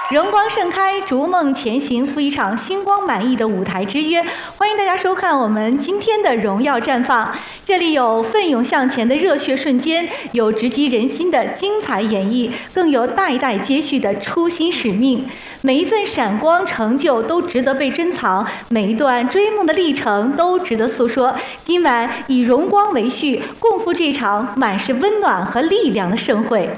荣光盛开，逐梦前行，赴一场星光满溢的舞台之约。欢迎大家收看我们今天的荣耀绽放。这里有奋勇向前的热血瞬间，有直击人心的精彩演绎，更有代代接续的初心使命。每一份闪光成就都值得被珍藏，每一段追梦的历程都值得诉说。今晚以荣光为序，共赴这场满是温暖和力量的盛会。